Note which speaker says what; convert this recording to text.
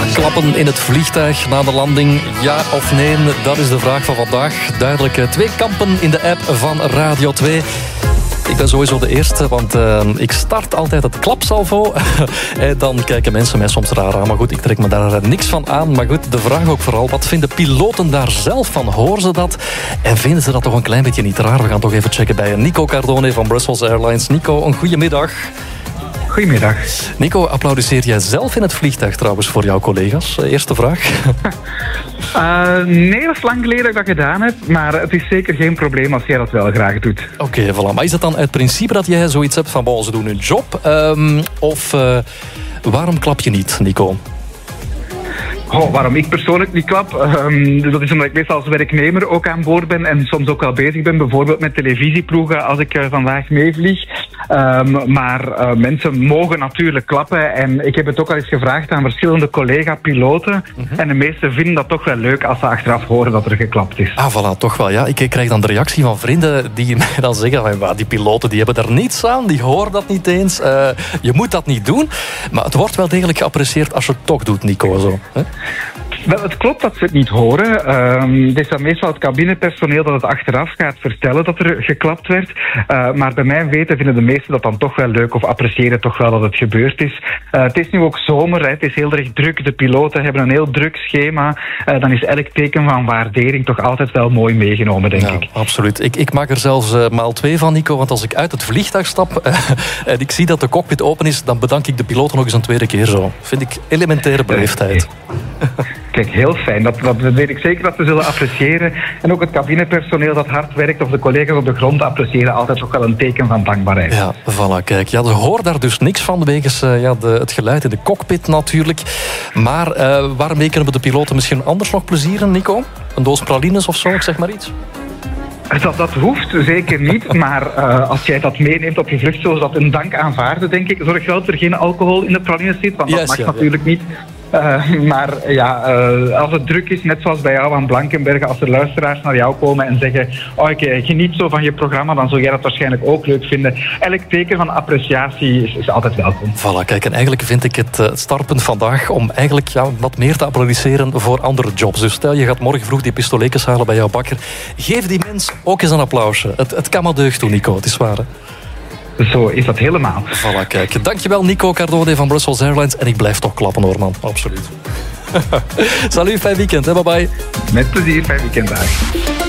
Speaker 1: Klappen in het vliegtuig na de landing, ja of nee? Dat is de vraag van vandaag. Duidelijk 2 kampen in de app van Radio 2. Ik ben sowieso de eerste, want ik start altijd het klapsalvo. Dan kijken mensen mij soms raar aan. Maar goed, ik trek me daar niks van aan. Maar goed, de vraag ook vooral, wat vinden piloten daar zelf van? Horen ze dat? En vinden ze dat toch een klein beetje niet raar? We gaan toch even checken bij Nico Cardone van Brussels Airlines. Nico, een goedemiddag.
Speaker 2: Goedemiddag.
Speaker 1: Nico, applaudisseer jij zelf in het vliegtuig trouwens voor jouw collega's? Eerste vraag.
Speaker 2: Nee, dat is lang geleden dat ik dat gedaan heb. Maar het is zeker geen probleem als jij dat wel graag doet.
Speaker 1: Oké, voilà. Maar is het dan uit principe dat jij zoiets hebt van, bon, ze doen hun job? Of waarom klap je niet, Nico?
Speaker 2: Waarom ik persoonlijk niet klap? Dat is omdat ik meestal als werknemer ook aan boord ben en soms ook wel bezig ben. Bijvoorbeeld met televisieploegen als ik vandaag meevlieg. Maar mensen mogen natuurlijk klappen. En ik heb het ook al eens gevraagd aan verschillende collega-piloten. En de meesten vinden dat toch wel leuk als ze achteraf horen dat er geklapt is.
Speaker 1: Ah, voilà, toch wel. Ja. Ik krijg dan de reactie van vrienden die mij dan zeggen van, die piloten die hebben er niets aan, die horen dat niet eens. Je moet dat niet doen. Maar het wordt wel degelijk geapprecieerd als je het toch doet, Nico. Zo, hè?
Speaker 2: Wel, het klopt dat ze het niet horen. Het is dan meestal het cabinepersoneel dat het achteraf gaat vertellen dat er geklapt werd. Maar bij mijn weten vinden de meesten dat dan toch wel leuk of appreciëren toch wel dat het gebeurd is. Het is nu ook zomer, hè. Het is heel erg druk. De piloten hebben een heel druk schema. Dan is elk teken van waardering toch altijd wel mooi meegenomen, denk ik.
Speaker 1: Absoluut. Ik maak er zelfs maal 2 van, Nico. Want als ik uit het vliegtuig stap en ik zie dat de cockpit open is, dan bedank ik de piloten nog eens een tweede keer zo. Vind ik elementaire beleefdheid.
Speaker 2: Kijk, heel fijn. Dat weet ik zeker dat ze zullen appreciëren. En ook het cabinepersoneel dat hard werkt of de collega's op de grond appreciëren altijd toch wel een teken van dankbaarheid.
Speaker 1: Ja, voilà, kijk. Ja, ze horen daar dus niks van wegens het geluid in de cockpit natuurlijk. Maar waarmee kunnen we de piloten misschien anders nog plezieren, Nico? Een doos pralines of zo, ik zeg maar iets.
Speaker 2: Dat hoeft zeker niet, maar als jij dat meeneemt op je vlucht, zullen ze dat een dank aanvaarden, denk ik. Zorg wel dat er geen alcohol in de pralines zit, want dat mag natuurlijk niet. Maar als het druk is, net zoals bij jou aan Blankenberge, als er luisteraars naar jou komen en zeggen, ik geniet zo van je programma, dan zul jij dat waarschijnlijk ook leuk vinden. Elk teken van appreciatie is altijd welkom.
Speaker 1: Voilà, kijk, en eigenlijk vind ik het startpunt vandaag om eigenlijk wat meer te applaudisseren voor andere jobs. Dus stel, je gaat morgen vroeg die pistoletjes halen bij jouw bakker. Geef die mens ook eens een applausje. Het kan maar deugd doen, Nico, het is waar, hè?
Speaker 2: Zo is dat helemaal.
Speaker 1: Voilà, kijk. Dankjewel, Nico Cardone van Brussels Airlines. En ik blijf toch klappen, hoor, man. Absoluut. Salut, fijn weekend, hè. Bye bye.
Speaker 2: Met plezier, fijn weekend. Dag.